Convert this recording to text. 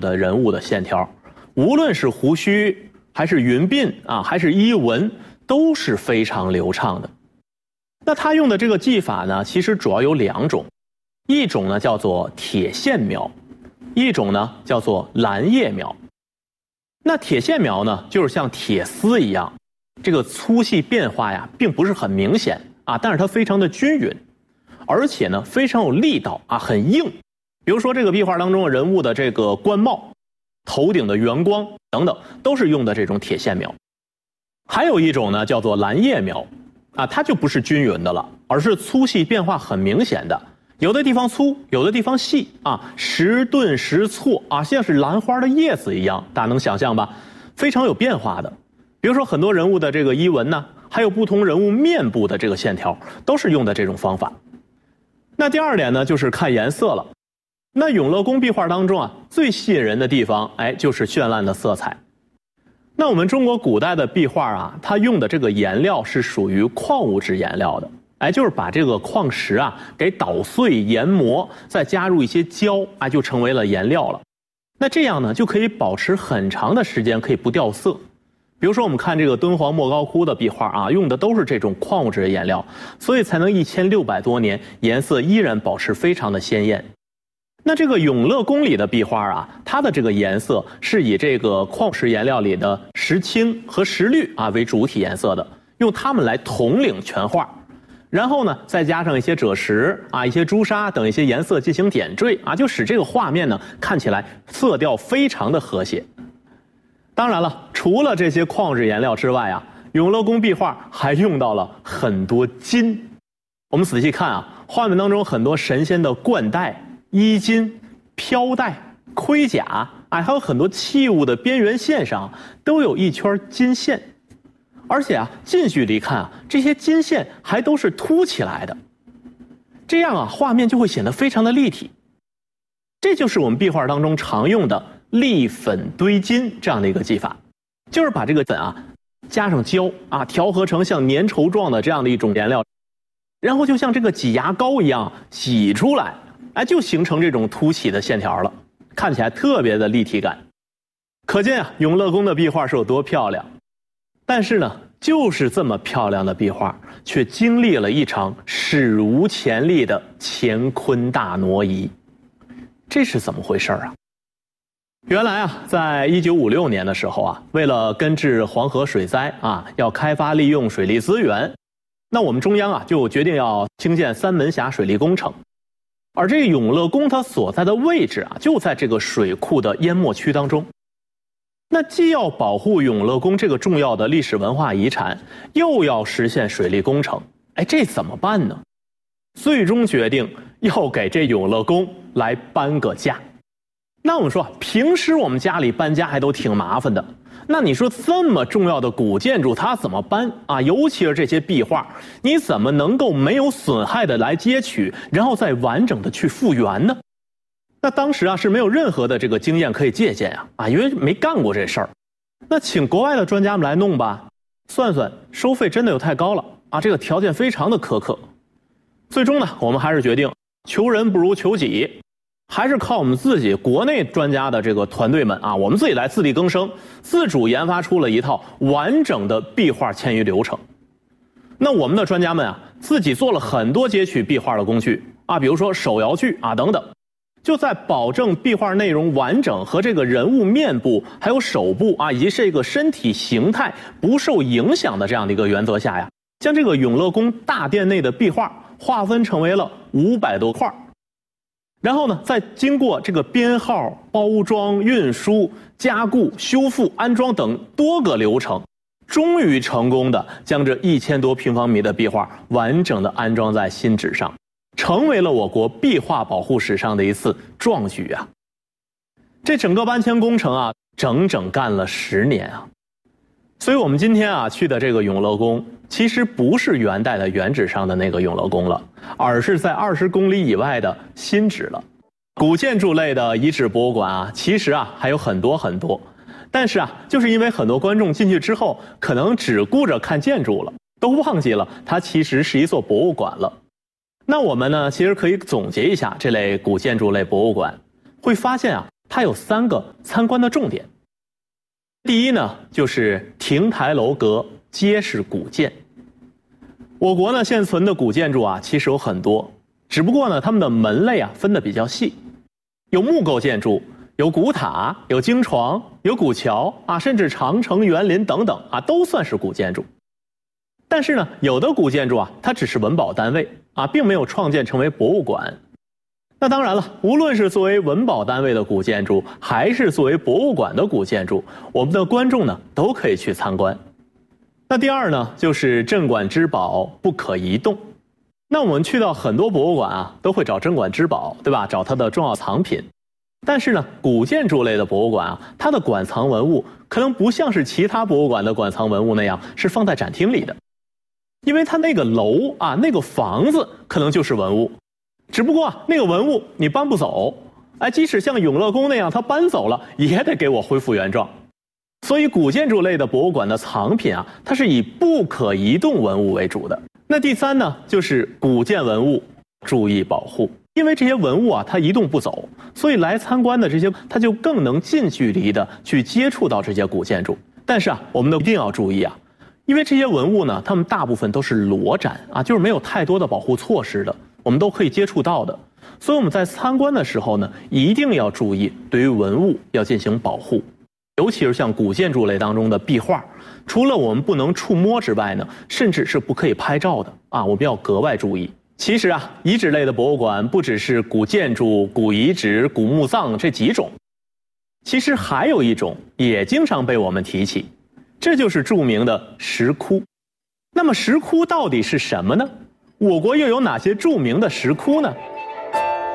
的人物的线条，无论是胡须还是云鬓啊，还是衣纹，都是非常流畅的。那他用的这个技法呢，其实主要有2种，一种呢叫做铁线描，一种呢叫做蓝叶描。那铁线描呢，就是像铁丝一样，这个粗细变化呀，并不是很明显啊，但是它非常的均匀，而且呢非常有力道啊，很硬。比如说这个壁画当中人物的这个冠帽、头顶的圆光等等，都是用的这种铁线描。还有一种呢叫做蓝叶描啊，它就不是均匀的了，而是粗细变化很明显的，有的地方粗，有的地方细啊，时顿时错啊，像是兰花的叶子一样，大家能想象吧？非常有变化的。比如说很多人物的这个衣纹呢，还有不同人物面部的这个线条，都是用的这种方法。那第2点呢，就是看颜色了。那永乐宫壁画当中啊，最吸引人的地方，就是绚烂的色彩。那我们中国古代的壁画啊，它用的这个颜料是属于矿物质颜料的，就是把这个矿石啊给捣碎研磨，再加入一些胶，就成为了颜料了。那这样呢，就可以保持很长的时间，可以不掉色。比如说我们看这个敦煌莫高窟的壁画啊，用的都是这种矿物质的颜料，所以才能1600多年颜色依然保持非常的鲜艳。那这个永乐宫里的壁画啊，它的这个颜色是以这个矿石颜料里的石青和石绿啊为主体颜色的，用它们来统领全画，然后呢再加上一些赭石啊、一些朱砂等一些颜色进行点缀啊，就使这个画面呢看起来色调非常的和谐。当然了，除了这些矿质颜料之外啊，永乐宫壁画还用到了很多金。我们仔细看啊，画面当中很多神仙的冠带、衣襟、飘带、盔甲，还有很多器物的边缘线上都有一圈金线，而且啊，近距离看啊，这些金线还都是凸起来的，这样啊，画面就会显得非常的立体。这就是我们壁画当中常用的立粉堆金这样的一个技法，就是把这个粉啊加上胶啊，调和成像粘稠状的这样的一种颜料，然后就像这个挤牙膏一样挤出来。就形成这种凸起的线条了，看起来特别的立体感。可见啊，永乐宫的壁画是有多漂亮。但是呢，就是这么漂亮的壁画，却经历了一场史无前例的乾坤大挪移。这是怎么回事啊？原来啊，在1956年的时候啊，为了根治黄河水灾啊，要开发利用水利资源，那我们中央啊就决定要兴建三门峡水利工程。而这个永乐宫它所在的位置啊，就在这个水库的淹没区当中。那既要保护永乐宫这个重要的历史文化遗产，又要实现水利工程，这怎么办呢？最终决定要给这永乐宫来搬个家。那我们说，平时我们家里搬家还都挺麻烦的，那你说这么重要的古建筑它怎么搬啊？尤其是这些壁画，你怎么能够没有损害的来接取，然后再完整的去复原呢？那当时啊是没有任何的这个经验可以借鉴啊，因为没干过这事儿。那请国外的专家们来弄吧，算算收费真的又太高了啊，这个条件非常的苛刻。最终呢，我们还是决定求人不如求己。还是靠我们自己国内专家的这个团队们啊，我们自己来自力更生，自主研发出了一套完整的壁画迁移流程。那我们的专家们啊，自己做了很多截取壁画的工具啊，比如说手摇锯啊等等，就在保证壁画内容完整和这个人物面部还有手部啊以及这个身体形态不受影响的这样的一个原则下呀，将这个永乐宫大殿内的壁画划分成为了500多块。然后呢，再经过这个编号、包装、运输、加固、修复、安装等多个流程，终于成功的将这1000多平方米的壁画完整的安装在新址上，成为了我国壁画保护史上的一次壮举啊！这整个搬迁工程啊，整整干了10年啊！所以我们今天啊去的这个永乐宫，其实不是元代的原址上的那个永乐宫了，而是在20公里以外的新址了。古建筑类的遗址博物馆啊，其实啊还有很多很多，但是啊，就是因为很多观众进去之后，可能只顾着看建筑了，都忘记了它其实是一座博物馆了。那我们呢，其实可以总结一下这类古建筑类博物馆，会发现啊， 它有3个参观的重点。第一呢，就是亭台楼阁皆是古建。我国呢现存的古建筑啊，其实有很多，只不过呢它们的门类啊分得比较细，有木构建筑，有古塔，有经床，有古桥啊，甚至长城、园林等等啊，都算是古建筑。但是呢，有的古建筑啊，它只是文保单位啊，并没有创建成为博物馆。那当然了，无论是作为文保单位的古建筑，还是作为博物馆的古建筑，我们的观众呢都可以去参观。那第二呢，就是镇馆之宝不可移动。那我们去到很多博物馆啊，都会找镇馆之宝，对吧？找它的重要藏品。但是呢，古建筑类的博物馆啊，它的馆藏文物可能不像是其他博物馆的馆藏文物那样是放在展厅里的，因为它那个楼啊，那个房子可能就是文物。只不过啊，那个文物你搬不走，哎，即使像永乐宫那样，它搬走了也得给我恢复原状。所以古建筑类的博物馆的藏品啊，它是以不可移动文物为主的。那第三呢，就是古建文物注意保护，因为这些文物啊，它移动不走，所以来参观的这些，它就更能近距离的去接触到这些古建筑。但是啊，我们都一定要注意啊，因为这些文物呢，它们大部分都是裸展啊，就是没有太多的保护措施的。我们都可以接触到的，所以我们在参观的时候呢，一定要注意对于文物要进行保护，尤其是像古建筑类当中的壁画，除了我们不能触摸之外呢，甚至是不可以拍照的啊，我们要格外注意。其实啊，遗址类的博物馆不只是古建筑、古遗址、古墓葬这几种，其实还有一种也经常被我们提起，这就是著名的石窟。那么石窟到底是什么呢？我国又有哪些著名的石窟呢？